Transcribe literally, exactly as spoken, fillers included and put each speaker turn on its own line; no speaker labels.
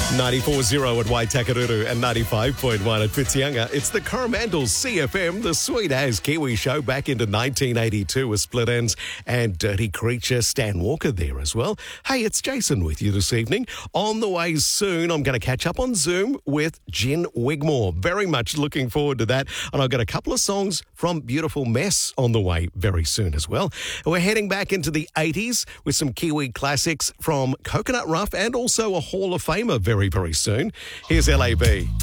ninety-four point zero at Waitakere and ninety-five point one at Whitianga. It's the Coromandel C F M, the Sweet As Kiwi show back into nineteen eighty-two with Split Ends and Dirty Creature. Stan Walker there as well. Hey, it's Jason with you this evening. On the way soon, I'm going to catch up on Zoom with Jen Wigmore. Very much looking forward to that. And I've got a couple of songs from Beautiful Mess on the way very soon as well. We're heading back into the eighties with some Kiwi classics from Coconut Rough and also a Hall of Famer very, very soon. Here's L A B.